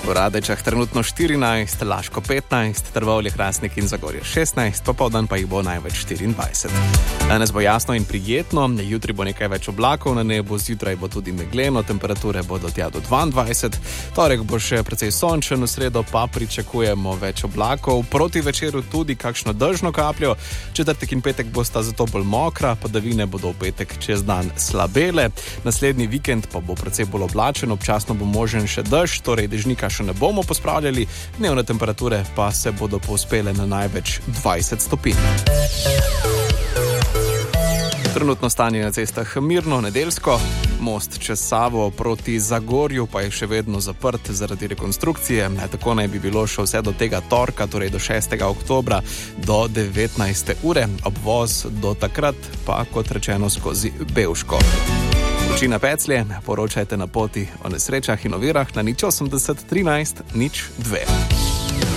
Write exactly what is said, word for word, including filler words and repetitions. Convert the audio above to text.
V Radečah trenutno štirinajst, Laško petnajst, Trbovlje, Hrastnik in Zagorje šestnajst, popoldan pa jih bo največ štiriindvajset. Danes bo jasno in prijetno, jutri bo nekaj več oblakov na nebu, zjutraj bo tudi megleno, temperature bodo tja do dvaindvajset, torek bo še precej sončen, v sredo pa pričakujemo več oblakov, proti večeru tudi kakšno dežno kapljo, četrtek in petek bosta zato bolj mokra, padavine bodo v petek čez dan slabele, naslednji vikend pa bo precej bolj oblačen, občasno bo možen še dež, torej dežnika še ne bomo pospravljali, dnevne temperature pa se bodo povzpele na največ dvajset stopinj. Trenutno stanje na cestah mirno, nedeljsko, most čez Savo proti Zagorju pa je še vedno zaprt zaradi rekonstrukcije, tako naj bi bilo še vse do tega torka, torej do šestega oktobra do devetnajste ure, obvoz do takrat pa kot rečeno skozi Bevško. Vročina Peclje, poročajte na poti o nesrečah in ovirah na nič osemdeset trinajst nič dve.